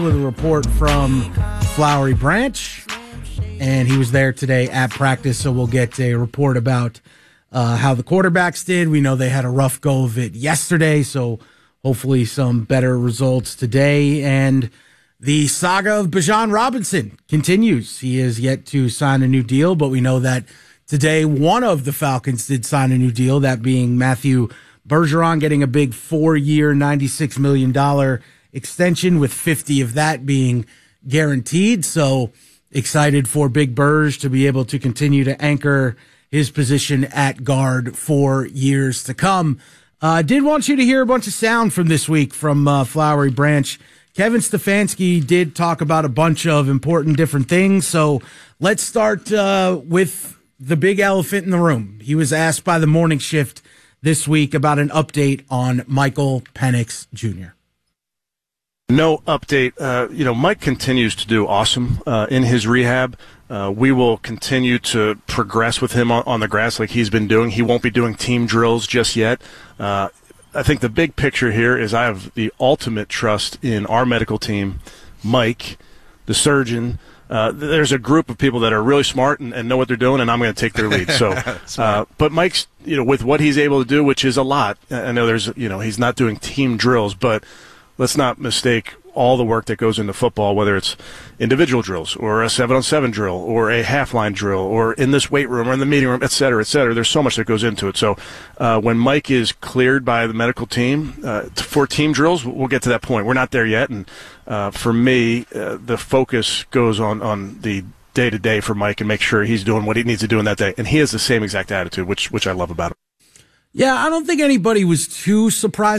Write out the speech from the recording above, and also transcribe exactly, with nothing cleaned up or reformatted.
With a report from Flowery Branch, and he was there today at practice, so we'll get a report about uh, how the quarterbacks did. We know they had a rough go of it yesterday, so hopefully some better results today. And the saga of Bijan Robinson continues. He is yet to sign a new deal, but we know that today one of the Falcons did sign a new deal, that being Matthew Bergeron, getting a big four-year, ninety-six million dollars extension, with fifty of that being guaranteed. So excited for Big Burge to be able to continue to anchor his position at guard for years to come. I uh, did want you to hear a bunch of sound from this week from uh, Flowery Branch. Kevin Stefanski did talk about a bunch of important different things. So let's start uh, with the big elephant in the room. He was asked by the morning shift this week about an update on Michael Penix Junior No update. Uh, you know, Mike continues to do awesome uh, in his rehab. Uh, we will continue to progress with him on, on the grass like he's been doing. He won't be doing team drills just yet. Uh, I think the big picture here is I have the ultimate trust in our medical team, Mike, the surgeon. Uh, there's a group of people that are really smart and, and know what they're doing, and I'm going to take their lead. So, uh, but Mike's, you know, with what he's able to do, which is a lot. I know there's, you know, he's not doing team drills, but let's not mistake all the work that goes into football, whether it's individual drills or a seven-on-seven drill or a half-line drill or in this weight room or in the meeting room, et cetera, et cetera. There's so much that goes into it. So uh, when Mike is cleared by the medical team uh, for team drills, we'll get to that point. We're not there yet. And uh, for me, uh, the focus goes on, on the day-to-day for Mike and make sure he's doing what he needs to do in that day. And he has the same exact attitude, which which I love about him. Yeah, I don't think anybody was too surprised